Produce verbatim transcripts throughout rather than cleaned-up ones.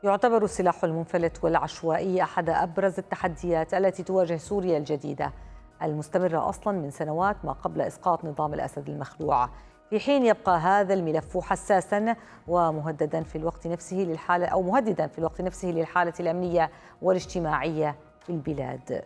يعتبر السلاح المنفلت والعشوائي أحد أبرز التحديات التي تواجه سوريا الجديدة المستمرة أصلا من سنوات ما قبل إسقاط نظام الأسد المخلوع، في حين يبقى هذا الملف حساسا ومهددا في الوقت نفسه للحالة أو مهددا في الوقت نفسه للحالة الأمنية والاجتماعية في البلاد.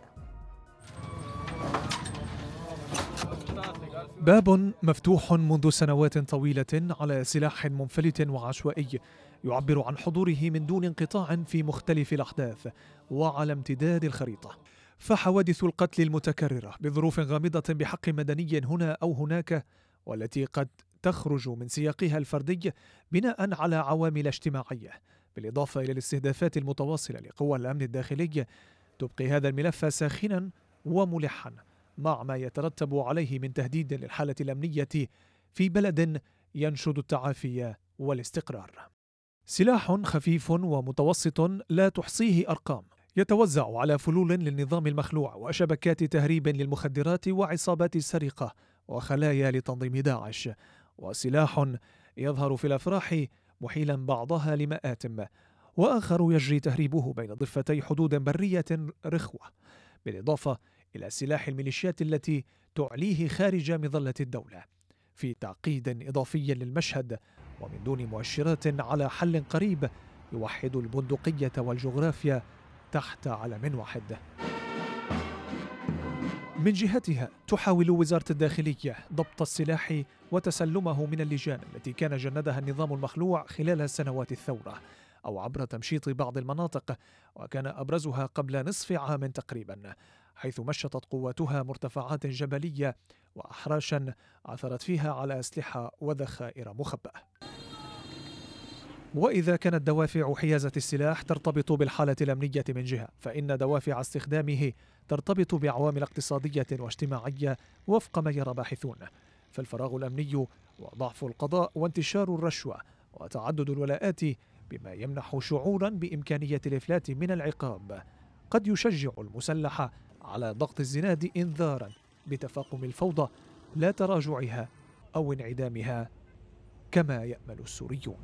باب مفتوح منذ سنوات طويلة على سلاح منفلت وعشوائي يعبر عن حضوره من دون انقطاع في مختلف الأحداث وعلى امتداد الخريطة. فحوادث القتل المتكررة بظروف غامضة بحق مدني هنا أو هناك، والتي قد تخرج من سياقها الفردي بناء على عوامل اجتماعية، بالإضافة إلى الاستهدافات المتواصلة لقوى الأمن الداخلي، تبقي هذا الملف ساخنا وملحا مع ما يترتب عليه من تهديد للحالة الأمنية في بلد ينشد التعافي والاستقرار. سلاح خفيف ومتوسط لا تحصيه أرقام، يتوزع على فلول للنظام المخلوع وشبكات تهريب للمخدرات وعصابات السرقة وخلايا لتنظيم داعش، وسلاح يظهر في الأفراح محيلا بعضها لمآتم، وآخر يجري تهريبه بين ضفتي حدود برية رخوة، بالإضافة إلى سلاح الميليشيات التي تعليه خارج مظلة الدولة، في تعقيد إضافي للمشهد ومن دون مؤشرات على حل قريب يوحد البندقية والجغرافيا تحت علم واحد. من جهتها تحاول وزارة الداخلية ضبط السلاح وتسلمه من اللجان التي كان جندها النظام المخلوع خلال سنوات الثورة، أو عبر تمشيط بعض المناطق، وكان أبرزها قبل نصف عام تقريبا، حيث مشطت قواتها مرتفعات جبلية وأحراشا عثرت فيها على أسلحة وذخائر مخبأة. وإذا كانت دوافع حيازة السلاح ترتبط بالحالة الأمنية من جهة، فإن دوافع استخدامه ترتبط بعوامل اقتصادية واجتماعية وفق ما يرى باحثون، فالفراغ الأمني وضعف القضاء وانتشار الرشوة وتعدد الولاءات بما يمنح شعورا بإمكانية الإفلات من العقاب قد يشجع المسلح على ضغط الزناد إنذارا بتفاقم الفوضى لا تراجعها أو انعدامها كما يأمل السوريون.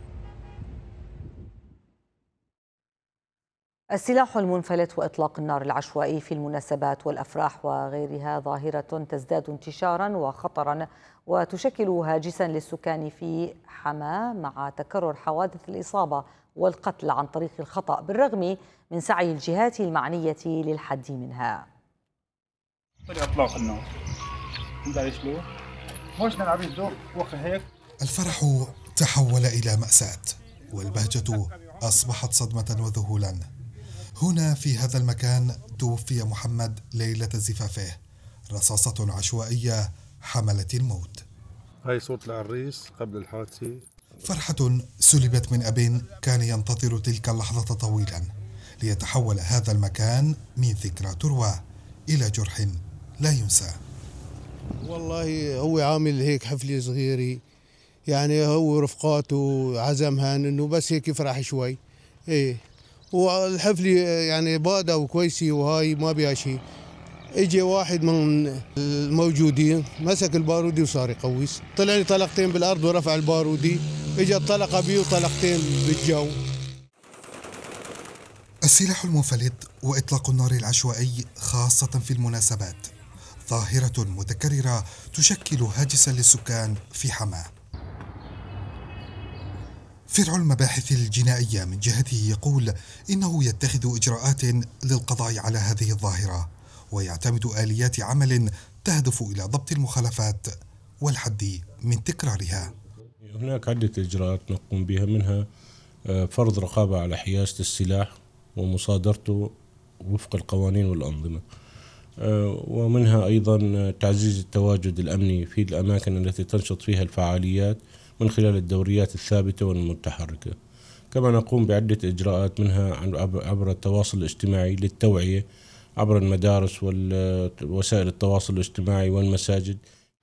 السلاح المنفلت وإطلاق النار العشوائي في المناسبات والأفراح وغيرها ظاهرة تزداد انتشارا وخطرا وتشكل هاجسا للسكان في حماة، مع تكرر حوادث الإصابة والقتل عن طريق الخطأ بالرغم من سعي الجهات المعنية للحد منها. إطلاق النار الفرح تحول إلى مأساة، والبهجة أصبحت صدمة وذهولا. هنا في هذا المكان توفي محمد ليلة زفافه، رصاصة عشوائية حملت الموت. هاي صوت العريس قبل الحادثة. فرحة سلبت من أب كان ينتظر تلك اللحظة طويلا، ليتحول هذا المكان من ذكرى تروى إلى جرح لا ينسى. والله هو عامل هيك حفلة صغيرة، يعني هو رفقاته عزمها انه بس هيك يفرح شوي، ايه، والحفلة يعني بادة وكويسة وهاي ما بيها شيء. اجى واحد من الموجودين مسك البارودي وصار يقوس، طلع لي طلقتين بالارض ورفع البارودي، اجى طلقة بيه وطلقتين بالجو. السلاح المنفلت وإطلاق النار العشوائي خاصة في المناسبات ظاهرة متكررة تشكل هاجسا للسكان في حماة. فرع المباحث الجنائية من جهته يقول إنه يتخذ إجراءات للقضاء على هذه الظاهرة، ويعتمد آليات عمل تهدف إلى ضبط المخالفات والحد من تكرارها. هناك عدة إجراءات نقوم بها، منها فرض رقابة على حيازة السلاح ومصادرته وفق القوانين والأنظمة، ومنها أيضا تعزيز التواجد الأمني في الأماكن التي تنشط فيها الفعاليات من خلال الدوريات الثابتة والمتحركة. كما نقوم بعدة إجراءات، منها عبر التواصل الاجتماعي للتوعية عبر المدارس ووسائل التواصل الاجتماعي والمساجد.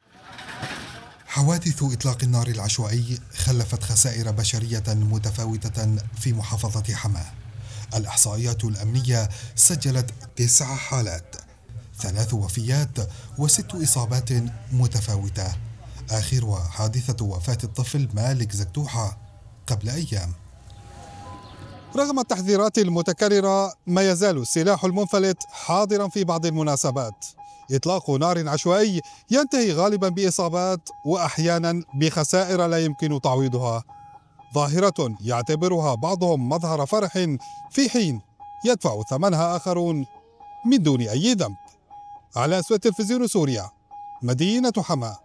حوادث إطلاق النار العشوائي خلفت خسائر بشرية متفاوتة في محافظة حماة. الإحصائيات الأمنية سجلت تسع حالات، ثلاث وفيات وست إصابات متفاوتة، آخرها حادثة وفاة الطفل مالك زكتوحة قبل أيام. رغم التحذيرات المتكررة ما يزال السلاح المنفلت حاضرا في بعض المناسبات. إطلاق نار عشوائي ينتهي غالبا بإصابات وأحيانا بخسائر لا يمكن تعويضها، ظاهرة يعتبرها بعضهم مظهر فرح في حين يدفع ثمنها آخرون من دون أي ذنب. على أسوة تلفزيون سوريا، مدينة حما.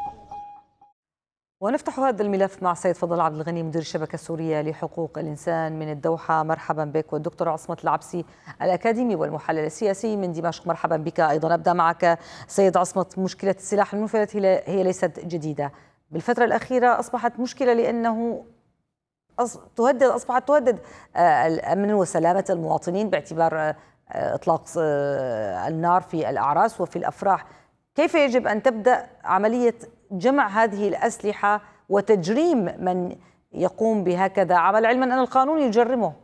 ونفتح هذا الملف مع سيد فضل عبد الغني مدير الشبكة السورية لحقوق الإنسان من الدوحة. مرحبا بك. والدكتور عصمت العبسي الأكاديمي والمحلل السياسي من دمشق. مرحبا بك أيضا. أبدأ معك سيد عصمت. مشكلة السلاح المنفلت هي ليست جديدة، بالفترة الأخيرة أصبحت مشكلة لأنه تهدد أصبحت تهدد الأمن وسلامة المواطنين باعتبار إطلاق النار في الأعراس وفي الأفراح. كيف يجب أن تبدأ عملية جمع هذه الأسلحة وتجريم من يقوم بهكذا عمل، علما أن القانون يجرمه؟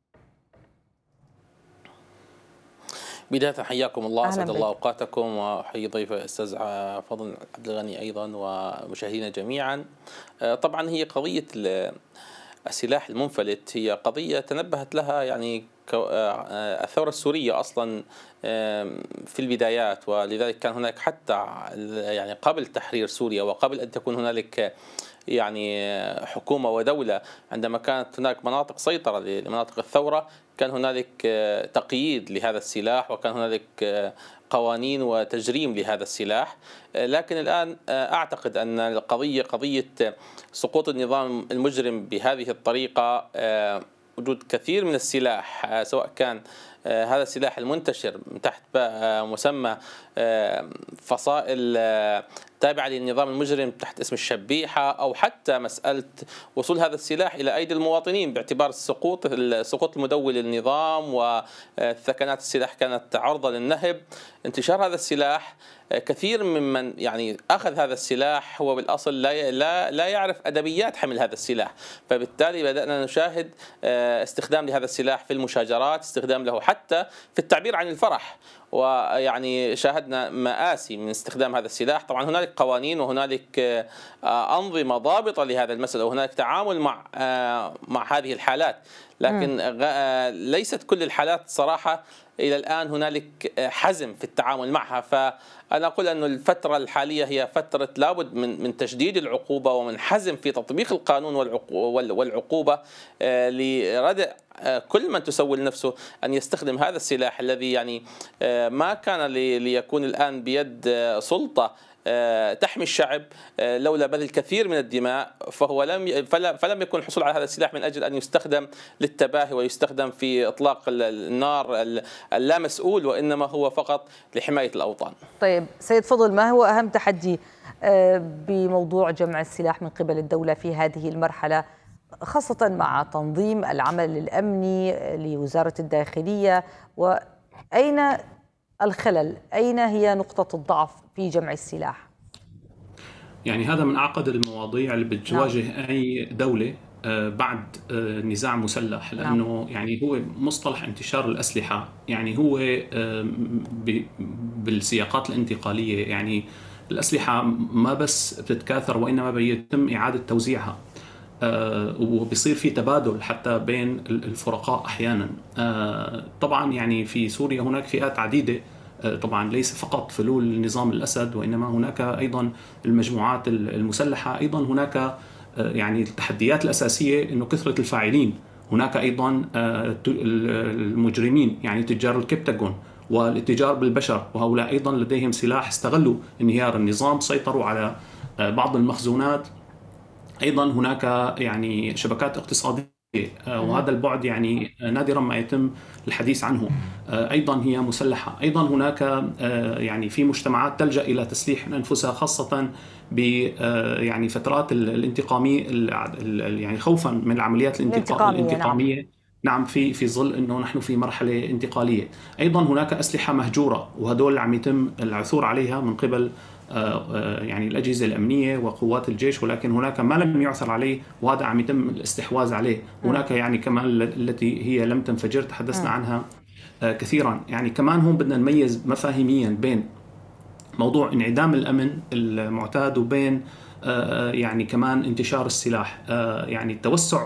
بداية حياكم الله، أسعد الله أوقاتكم، وأحيي ضيف الأستاذ فضل عبد الغني أيضا ومشاهدينا جميعا. طبعا هي قضية السلاح المنفلت هي قضية تنبهت لها يعني الثورة السورية أصلا في البدايات، ولذلك كان هناك حتى يعني قبل تحرير سوريا وقبل أن تكون هنالك يعني حكومة ودولة، عندما كانت هناك مناطق سيطرة لمناطق الثورة كان هنالك تقييد لهذا السلاح وكان هنالك قوانين وتجريم لهذا السلاح. لكن الآن أعتقد أن القضية قضية سقوط النظام المجرم بهذه الطريقة، وجود كثير من السلاح سواء كان هذا السلاح المنتشر تحت مسمى فصائل تابعة للنظام المجرم تحت اسم الشبيحة، أو حتى مسألة وصول هذا السلاح إلى أيدي المواطنين باعتبار السقوط سقوط المدول للنظام وثكنات السلاح كانت عرضة للنهب. انتشار هذا السلاح، كثير ممن يعني أخذ هذا السلاح هو بالأصل لا لا لا يعرف أدبيات حمل هذا السلاح، فبالتالي بدأنا نشاهد استخدام لهذا السلاح في المشاجرات، استخدام له حتى في التعبير عن الفرح، ويعني شاهدنا مآسي من استخدام هذا السلاح. طبعا هنالك قوانين وهنالك أنظمة ضابطة لهذا المسألة وهنالك تعامل مع مع هذه الحالات، لكن ليست كل الحالات صراحة إلى الآن هنالك حزم في التعامل معها. فأنا أقول أن الفترة الحالية هي فترة لابد من من تشديد العقوبة ومن حزم في تطبيق القانون والعقوبة لردع كل من تسول نفسه أن يستخدم هذا السلاح الذي يعني ما كان ليكون الآن بيد سلطة تحمي الشعب لولا بذل الكثير من الدماء، فهو لم فلم يكن الحصول على هذا السلاح من أجل أن يستخدم للتباهي ويستخدم في إطلاق النار اللامسؤول، وإنما هو فقط لحماية الأوطان. طيب سيد فضل، ما هو أهم تحدي بموضوع جمع السلاح من قبل الدولة في هذه المرحلة، خاصة مع تنظيم العمل الأمني لوزارة الداخلية؟ وأين الخلل؟ أين هي نقطة الضعف في جمع السلاح؟ يعني هذا من أعقد المواضيع اللي بتواجه نعم. أي دولة بعد نزاع مسلح، لأنه نعم. يعني هو مصطلح انتشار الأسلحة، يعني هو بالسياقات الانتقالية، يعني الأسلحة ما بس بتتكاثر وإنما بيتم إعادة توزيعها، وبيصير في تبادل حتى بين الفرقاء أحيانا. طبعا يعني في سوريا هناك فئات عديدة، طبعا ليس فقط فلول نظام الأسد وإنما هناك أيضا المجموعات المسلحة، أيضا هناك يعني التحديات الأساسية إنه كثرة الفاعلين، هناك أيضا المجرمين يعني تجار الكبتاغون والاتجار بالبشر، وهؤلاء أيضا لديهم سلاح، استغلوا انهيار النظام، سيطروا على بعض المخزونات. أيضا هناك يعني شبكات اقتصادية، وهذا البعد يعني نادرا ما يتم الحديث عنه، أيضا هي مسلحة. أيضا هناك يعني في مجتمعات تلجأ إلى تسليح أنفسها خاصة ب يعني فترات الانتقامية، يعني خوفا من العمليات الانتقامية, الانتقامية. نعم. نعم في في ظل انه نحن في مرحله انتقاليه. ايضا هناك اسلحه مهجوره، وهدول عم يتم العثور عليها من قبل يعني الأجهزة الأمنية وقوات الجيش، ولكن هناك ما لم يعثر عليه وهذا عم يتم الاستحواذ عليه. هناك يعني كمان التي هي لم تنفجر تحدثنا عنها كثيرا. يعني كمان هون بدنا نميز مفاهيميا بين موضوع انعدام الأمن المعتاد وبين يعني كمان انتشار السلاح. يعني التوسع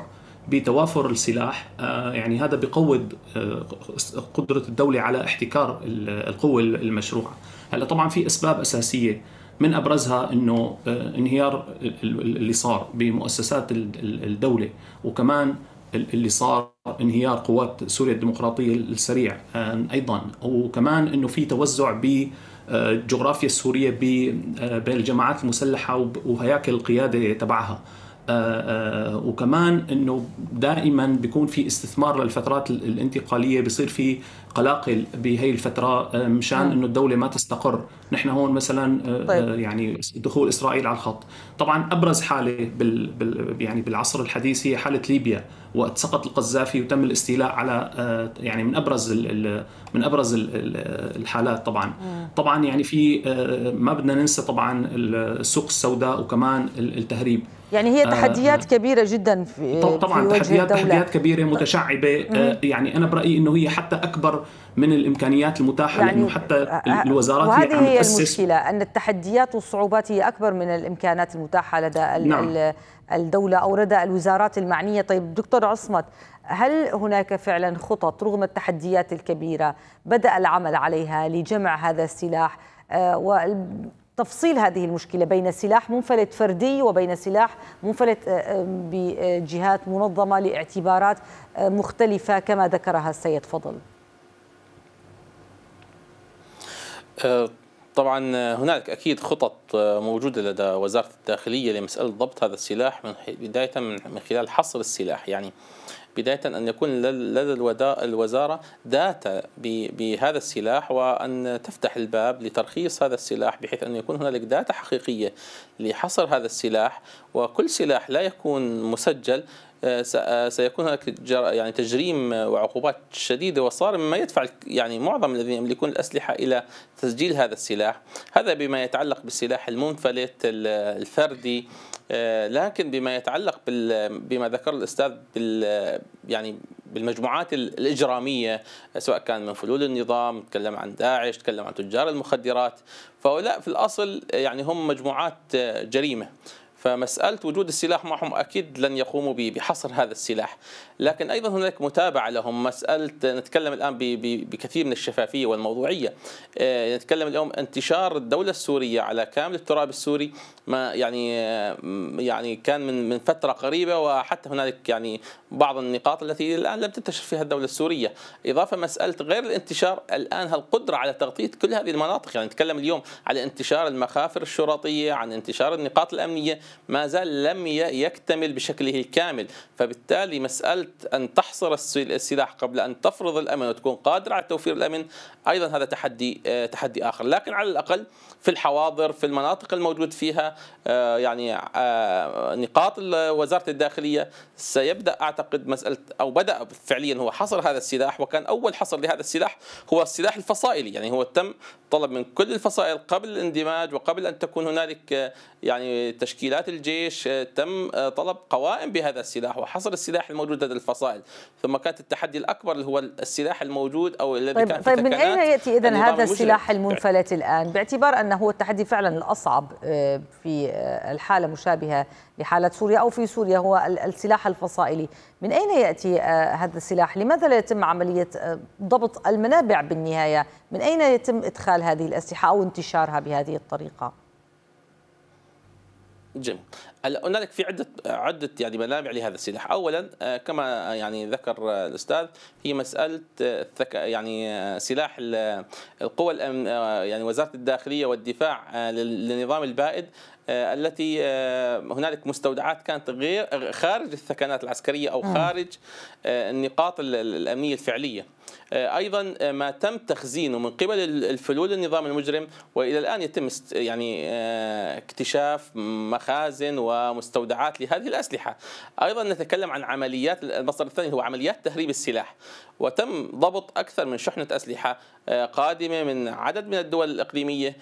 بتوافر السلاح، يعني هذا بيقوض قدرة الدولة على احتكار القوة المشروعة. هلا طبعا في أسباب أساسية، من أبرزها أنه انهيار اللي صار بمؤسسات الدولة، وكمان اللي صار انهيار قوات سوريا الديمقراطية السريع أيضا، وكمان أنه في توزع بالجغرافيا السورية بين الجماعات المسلحة وهياكل القيادة تبعها، وكمان أنه دائما بيكون في استثمار للفترات الانتقالية، بيصير في قلاقل بهي الفترة مشان أنه الدولة ما تستقر. نحن هون مثلا طيب. يعني دخول إسرائيل على الخط. طبعا أبرز حالة بال بال يعني بالعصر الحديث هي حالة ليبيا، وقت سقط القذافي وتم الاستيلاء على يعني من أبرز من أبرز الحالات. طبعا طبعا يعني في ما بدنا ننسى طبعا السوق السوداء وكمان التهريب. يعني هي تحديات آه كبيرة جدا في طبعا في تحديات الدولة. تحديات كبيرة متشعبة. آه يعني أنا برأيي إنه هي حتى أكبر من الإمكانيات المتاحة، يعني لأنه حتى الوزارات وهذه هي, هي المشكلة، أن التحديات والصعوبات هي أكبر من الإمكانات المتاحة لدى نعم. الدولة أو لدى الوزارات المعنية. طيب دكتور عصمت، هل هناك فعلا خطط رغم التحديات الكبيرة بدأ العمل عليها لجمع هذا السلاح آه و تفصيل هذه المشكلة بين سلاح منفلت فردي وبين سلاح منفلت بجهات منظمة لاعتبارات مختلفة كما ذكرها السيد فضل؟ طبعا هناك أكيد خطط موجودة لدى وزارة الداخلية لمسألة ضبط هذا السلاح، من بداية من خلال حصر السلاح. يعني بداية أن يكون لدى الوزارة داتا بهذا السلاح، وأن تفتح الباب لترخيص هذا السلاح بحيث أن يكون هنالك داتا حقيقية لحصر هذا السلاح. وكل سلاح لا يكون مسجل سيكون هناك يعني تجريم وعقوبات شديدة وصارمة، مما يدفع يعني معظم الذين يملكون الأسلحة إلى تسجيل هذا السلاح. هذا بما يتعلق بالسلاح المنفلت الفردي. لكن بما يتعلق بما ذكر الأستاذ بال يعني بالمجموعات الإجرامية، سواء كان من فلول النظام، تكلم عن داعش، تكلم عن تجار المخدرات، فهؤلاء في الأصل يعني هم مجموعات جريمة. فمسألة وجود السلاح معهم أكيد لن يقوموا بحصر هذا السلاح، لكن أيضا هناك متابعة لهم. مسألة نتكلم الآن بكثير من الشفافية والموضوعية. نتكلم اليوم انتشار الدولة السورية على كامل التراب السوري، ما يعني يعني كان من من فترة قريبة، وحتى هنالك يعني بعض النقاط التي الآن لم تنتشر فيها الدولة السورية. إضافة مسألة غير الانتشار، الآن القدرة على تغطية كل هذه المناطق. يعني نتكلم اليوم على انتشار المخافر الشرطية، عن انتشار النقاط الأمنية، ما زال لم يكتمل بشكله الكامل. فبالتالي مسألة أن تحصر السلاح قبل أن تفرض الأمن وتكون قادرة على توفير الأمن، أيضا هذا تحدي تحدي آخر. لكن على الأقل في الحواضر، في المناطق الموجود فيها يعني نقاط وزارة الداخلية، سيبدأ أعتقد مسألة أو بدأ فعليا هو حصر هذا السلاح. وكان أول حصر لهذا السلاح هو السلاح الفصائلي، يعني هو تم طلب من كل الفصائل قبل الاندماج وقبل أن تكون هنالك يعني تشكيلات الجيش، تم طلب قوائم بهذا السلاح وحصر السلاح الموجود لدى الفصائل. ثم كانت التحدي الأكبر اللي هو السلاح الموجود أو الذي طيب كان في طيب من أين يأتي إذن هذا السلاح المجرم. المنفلت الآن، باعتبار أنه هو التحدي فعلا الأصعب في الحالة مشابهة لحالة سوريا أو في سوريا، هو السلاح الفصائلي؟ من أين يأتي هذا السلاح؟ لماذا لا يتم عملية ضبط المنابع بالنهاية؟ من أين يتم إدخال هذه الأسلحة أو انتشارها بهذه الطريقة؟ جميل. هلا هنالك في عده عده يعني منابع لهذا السلاح. اولا كما يعني ذكر الاستاذ، هي مساله يعني سلاح القوى الامن، يعني وزاره الداخليه والدفاع للنظام البائد، التي هنالك مستودعات كانت غير خارج الثكنات العسكريه او خارج النقاط الامنيه الفعليه. ايضا ما تم تخزينه من قبل الفلول النظام المجرم، والى الان يتم يعني اكتشاف مخازن ومستودعات لهذه الاسلحه. ايضا نتكلم عن عمليات، المصدر الثاني هو عمليات تهريب السلاح، وتم ضبط اكثر من شحنه اسلحه قادمه من عدد من الدول الاقليميه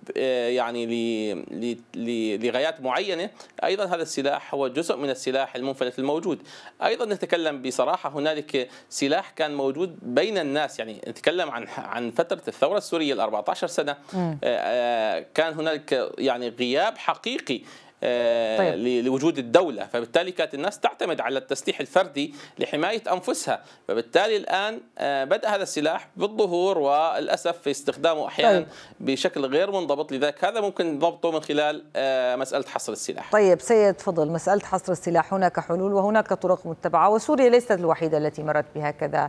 يعني لغايات معينة. أيضا هذا السلاح هو جزء من السلاح المنفلت الموجود. أيضا نتكلم بصراحة، هنالك سلاح كان موجود بين الناس، يعني نتكلم عن عن فترة الثورة السورية ال أربعة عشر سنة، كان هنالك يعني غياب حقيقي طيب. لوجود الدولة، فبالتالي كانت الناس تعتمد على التسليح الفردي لحماية أنفسها، فبالتالي الآن بدأ هذا السلاح بالظهور وللأسف في استخدامه أحيانا طيب. بشكل غير منضبط، لذلك هذا ممكن ضبطه من خلال مسألة حصر السلاح. طيب سيد فضل، مسألة حصر السلاح هناك حلول وهناك طرق متبعة، وسوريا ليست الوحيدة التي مرت بهكذا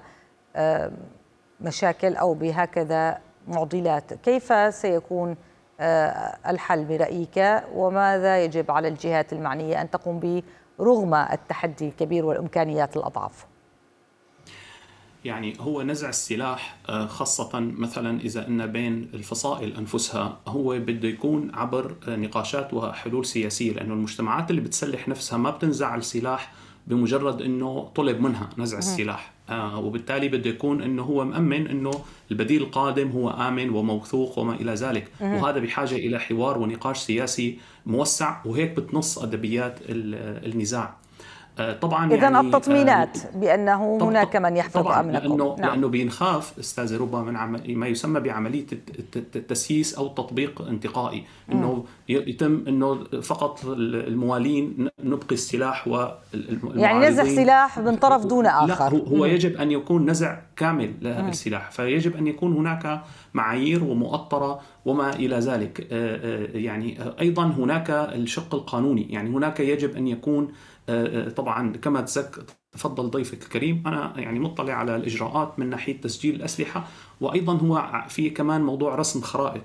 مشاكل أو بهكذا معضلات. كيف سيكون الحل برأيك، وماذا يجب على الجهات المعنية أن تقوم به رغم التحدي الكبير والإمكانيات الأضعاف؟ يعني هو نزع السلاح خاصة مثلا إذا أن بين الفصائل أنفسها هو بده يكون عبر نقاشات وحلول سياسية، لأنه المجتمعات اللي بتسلح نفسها ما بتنزع السلاح بمجرد أنه طلب منها نزع السلاح، آه وبالتالي بده يكون أنه هو مأمن أنه البديل القادم هو آمن وموثوق وما إلى ذلك، وهذا بحاجة إلى حوار ونقاش سياسي موسع، وهيك بتنص أدبيات النزاع. طبعا إذن يعني التطمينات آه بأنه هناك من يحفظ أمنكم. لأنه, نعم. لأنه بينخاف أستاذ ربا من عمل ما يسمى بعملية التسييس أو التطبيق انتقائي، أنه يتم أنه فقط الموالين نبقي السلاح والمعارضين، يعني نزع سلاح من طرف دون آخر. لا، هو يجب أن يكون نزع كامل للسلاح، فيجب أن يكون هناك معايير ومؤطرة وما إلى ذلك. يعني أيضا هناك الشق القانوني، يعني هناك يجب أن يكون طبعا كما تفضل ضيفك الكريم، أنا يعني مطلع على الإجراءات من ناحية تسجيل الأسلحة، وأيضا هو في كمان موضوع رسم خرائط،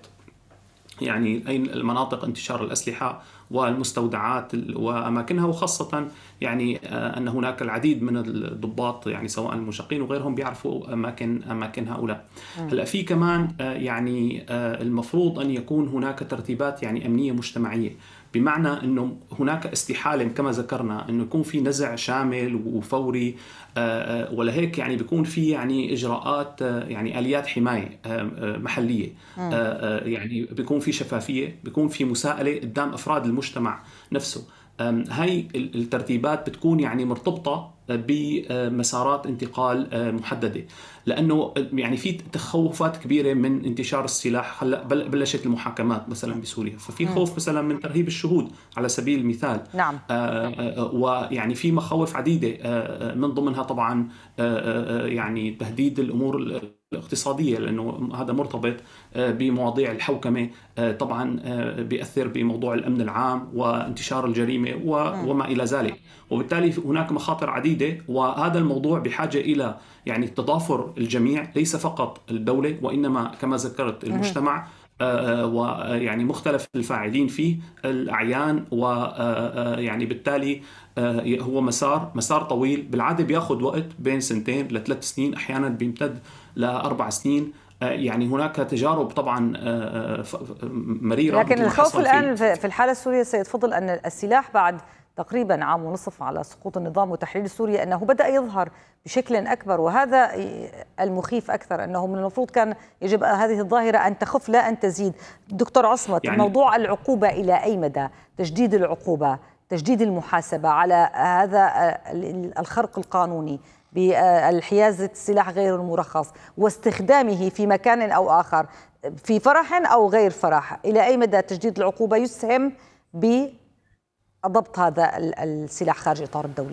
يعني أين المناطق انتشار الأسلحة والمستودعات وأماكنها، وخاصة يعني أن هناك العديد من الضباط يعني سواء المشقين وغيرهم بيعرفوا أماكن أماكن هؤلاء. هلا في كمان يعني المفروض أن يكون هناك ترتيبات يعني أمنية مجتمعية، بمعنى أنه هناك استحالة كما ذكرنا أنه يكون في نزع شامل وفوري، ولهيك يعني بيكون في يعني إجراءات يعني آليات حماية محلية، يعني بيكون في شفافية، بيكون في مساءلة قدام أفراد المجتمع نفسه. هاي الترتيبات بتكون يعني مرتبطة بمسارات انتقال محددة، لأنه يعني في تخوفات كبيرة من انتشار السلاح. هلا بلشت المحاكمات مثلا بسوريا، ففي خوف مثلا من ترهيب الشهود على سبيل المثال. نعم. ويعني في مخاوف عديدة من ضمنها طبعا يعني تهديد الأمور الاقتصادية، لأنه هذا مرتبط بمواضيع الحوكمة، طبعا بيأثر بموضوع الأمن العام وانتشار الجريمة وما إلى ذلك، وبالتالي هناك مخاطر عديدة، وهذا الموضوع بحاجة إلى يعني تضافر الجميع، ليس فقط الدولة وإنما كما ذكرت المجتمع ويعني مختلف الفاعلين فيه، الأعيان، ويعني بالتالي هو مسار مسار طويل بالعادة بياخذ وقت بين سنتين لثلاث سنين، أحيانا بيمتد لأربع سنين. يعني هناك تجارب طبعا مريرة، لكن الخوف الآن في الحالة السورية سيد فضل أن السلاح بعد تقريبا عام ونصف على سقوط النظام وتحرير سوريا أنه بدأ يظهر بشكل أكبر، وهذا المخيف أكثر، أنه من المفروض كان يجب هذه الظاهرة أن تخف لا أن تزيد. دكتور عصمت، يعني موضوع العقوبة إلى أي مدى؟ تجديد العقوبة، تجديد المحاسبة على هذا الخرق القانوني بالحيازة السلاح غير المرخص واستخدامه في مكان أو آخر في فرح أو غير فرح، إلى أي مدى تجديد العقوبة يسهم بضبط هذا السلاح خارج إطار الدولة؟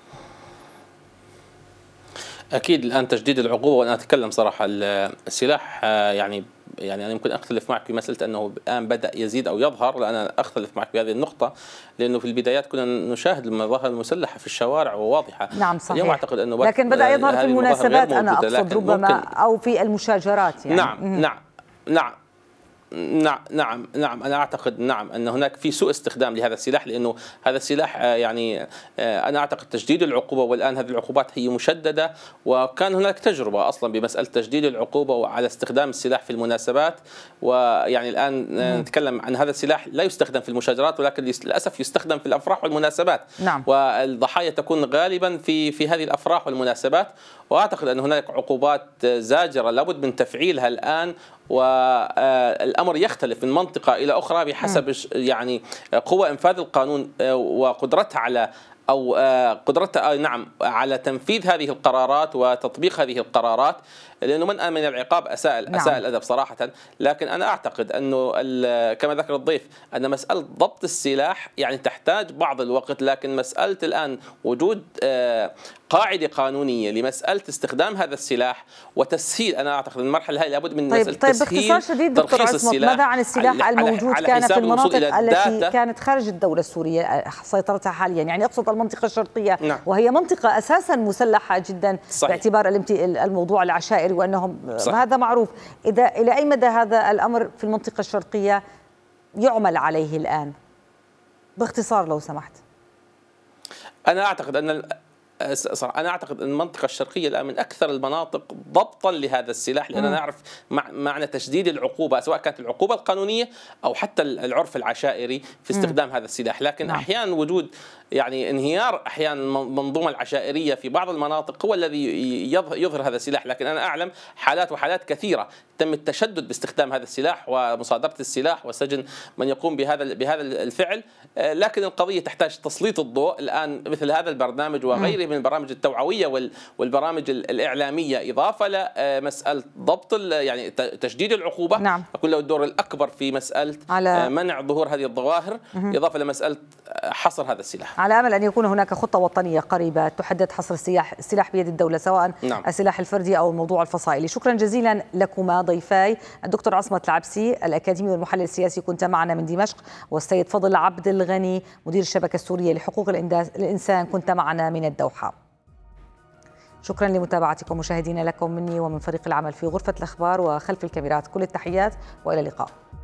أكيد الآن تجديد العقوبة، وأنا أتكلم صراحة السلاح يعني يعني أنا يمكن أختلف معك في مسألة أنه الآن بدأ يزيد أو يظهر، لا أنا أختلف معك بهذه النقطة، لأنه في البدايات كنا نشاهد المظاهر المسلحة في الشوارع وواضحة. نعم صحيح. اليوم أعتقد أنه لكن بدأ يظهر في المناسبات، أنا أقصد ربما أو في المشاجرات يعني. نعم نعم نعم نعم نعم نعم أنا أعتقد نعم أن هناك في سوء استخدام لهذا السلاح، لأنه هذا السلاح يعني أنا أعتقد تجديد العقوبة، والآن هذه العقوبات هي مشددة، وكان هناك تجربة أصلا بمسألة تجديد العقوبة وعلى استخدام السلاح في المناسبات، ويعني الآن نتكلم عن هذا السلاح لا يستخدم في المشاجرات، ولكن للأسف يستخدم في الأفراح والمناسبات. نعم. والضحايا تكون غالبا في في هذه الأفراح والمناسبات، وأعتقد أن هناك عقوبات زاجرة لابد من تفعيلها الآن، والأمر يختلف من منطقة إلى أخرى بحسب يعني قوة إنفاذ القانون وقدرتها على أو قدرتها نعم على تنفيذ هذه القرارات وتطبيق هذه القرارات، لأنه من آمن العقاب أساء نعم. أساء الأدب صراحة. لكن أنا أعتقد أنه كما ذكر الضيف أن مسألة ضبط السلاح يعني تحتاج بعض الوقت، لكن مسألة الآن وجود قاعدة قانونية لمسألة استخدام هذا السلاح وتسهيل، أنا أعتقد المرحلة هاي لابد من طيب مسألة طيب تسهيل باختصار شديد دكتور عصمت، ماذا عن السلاح الموجود كان في المناطق التي كانت خارج الدولة السورية سيطرتها حاليا؟ يعني أقصد المنطقة الشرقية نعم. وهي منطقة أساسا مسلحة جدا صحيح. باعتبار الموضوع العشائري وأنهم صحيح. هذا معروف. إذا إلى أي مدى هذا الأمر في المنطقة الشرقية يعمل عليه الآن؟ باختصار لو سمحت. أنا أعتقد أن أنا أعتقد أن المنطقة الشرقية الآن من أكثر المناطق ضبطا لهذا السلاح، لأننا نعرف معنى تشديد العقوبة سواء كانت العقوبة القانونية أو حتى العرف العشائري في استخدام م. هذا السلاح. لكن نعم. أحيانا وجود يعني انهيار أحيانا المنظومة العشائرية في بعض المناطق هو الذي يظهر هذا السلاح. لكن أنا أعلم حالات وحالات كثيرة تم التشدد باستخدام هذا السلاح ومصادرة السلاح وسجن من يقوم بهذا بهذا الفعل. لكن القضية تحتاج تسليط الضوء الآن مثل هذا البرنامج وغيره من البرامج التوعوية والبرامج الإعلامية، إضافة لمسألة ضبط يعني تشديد العقوبة نعم. يكون له الدور الأكبر في مسألة على منع ظهور هذه الظواهر، إضافة لمسألة حصر هذا السلاح. على أمل أن يكون هناك خطة وطنية قريبة تحدد حصر السلاح السلاح بيد الدولة، سواء نعم. السلاح الفردي أو الموضوع الفصائلي. شكرا جزيلا لكما ضيفاي الدكتور عصمت العبسي الأكاديمي والمحلل السياسي كنت معنا من دمشق، والسيد فضل عبد الغني مدير الشبكة السورية لحقوق الإنسان كنت معنا من الدوحة. شكرا لمتابعتكم مشاهدينا، لكم مني ومن فريق العمل في غرفة الأخبار وخلف الكاميرات كل التحيات وإلى اللقاء.